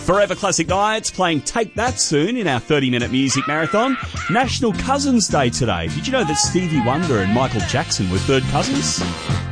Forever Classic Nights playing Take That soon in our 30-minute music marathon. National Cousins Day today. Did you know that Stevie Wonder and Michael Jackson were third cousins?